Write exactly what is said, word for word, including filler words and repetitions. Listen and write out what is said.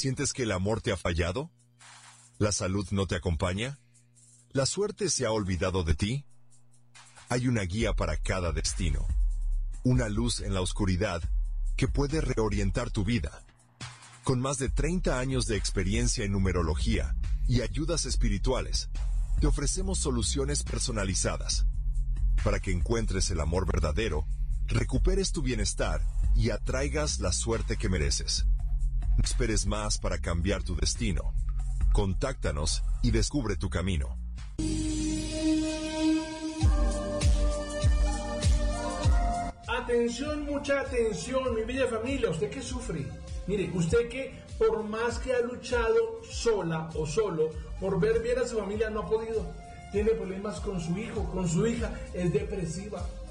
¿Sientes que el amor te ha fallado? ¿La salud no te acompaña? ¿La suerte se ha olvidado de ti? Hay una guía para cada destino. Una luz en la oscuridad que puede reorientar tu vida. Con más de treinta años de experiencia en numerología y ayudas espirituales, te ofrecemos soluciones personalizadas para que encuentres el amor verdadero, recuperes tu bienestar y atraigas la suerte que mereces. No esperes más para cambiar tu destino. Contáctanos y descubre tu camino. Atención, mucha atención, mi bella familia. ¿Usted qué sufre? Mire, usted que por más que ha luchado sola o solo por ver bien a su familia, no ha podido. Tiene problemas con su hijo, con su hija, es depresiva.